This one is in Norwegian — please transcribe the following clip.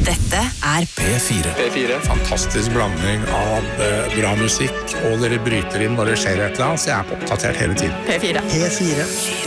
Dette P4. Fantastisk blanding av bra musikk, og dere bryter inn når det skjer et eller annet, så jeg er oppdatert hele tiden. P4. P4.